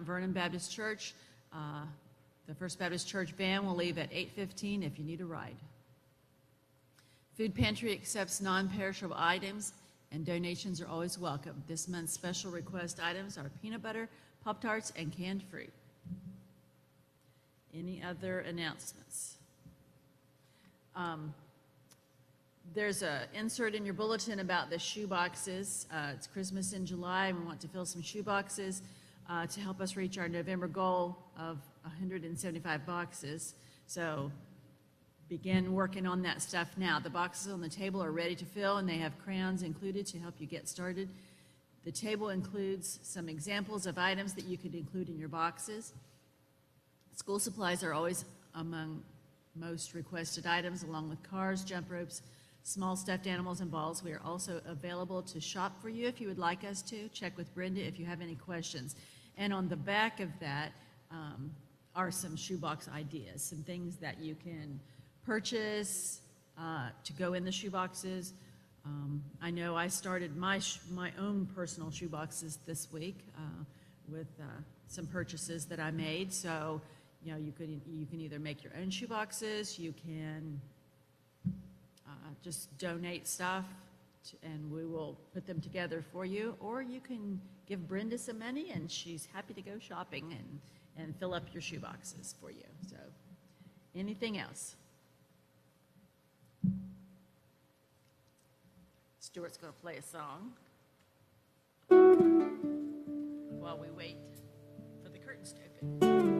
Mount Vernon Baptist Church. The First Baptist Church van will leave at 8:15 if you need a ride. Food Pantry accepts non-perishable items, and donations are always welcome. This month's special request items are peanut butter, Pop-Tarts, and canned fruit. Any other announcements? There's an insert in your bulletin about the shoe boxes. It's Christmas in July, and we want to fill some shoe boxes to help us reach our November goal of 175 boxes. So begin working on that stuff now. The boxes on the table are ready to fill, and they have crayons included to help you get started. The table includes some examples of items that you could include in your boxes. School supplies are always among most requested items, along with cars, jump ropes, small stuffed animals, and balls. We are also available to shop for you if you would like us to. Check with Brenda if you have any questions. And on the back of that are some shoebox ideas, some things that you can purchase to go in the shoeboxes. I know I started my own personal shoeboxes this week with some purchases that I made. So, you know, you can either make your own shoeboxes, you can just donate stuff, and we will put them together for you, or you can give Brenda some money, and she's happy to go shopping and fill up your shoeboxes for you. So, anything else? Stuart's going to play a song while we wait for the curtains to open.